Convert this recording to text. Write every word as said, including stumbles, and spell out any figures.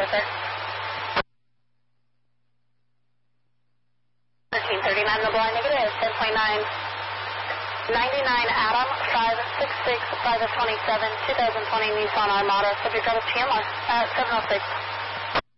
sir. thirteen thirty-nine, the blind negative, ten point nine. ninety-nine Adam, five six six, five twenty-seven, two thousand twenty Nissan Armada, subject out of T M R, uh, seven oh six.